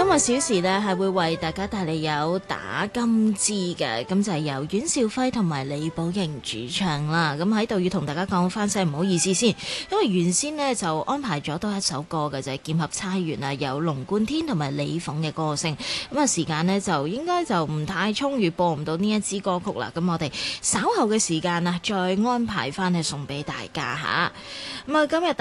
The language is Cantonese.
個小時呢係會為大家帶嚟有打金枝嘅，咁就係由阮兆輝同埋李寶瑩主唱啦。咁喺度要同大家講翻聲唔好意思先，因為原先呢就安排咗多一首歌嘅，就係劍合釵圓啊，有龍貫天同埋李鳳嘅歌聲。咁啊時間呢就應該就唔太充裕，播唔到呢一支歌曲啦。咁我哋稍後嘅時間啊，再安排翻去送俾大家吓。咁啊今日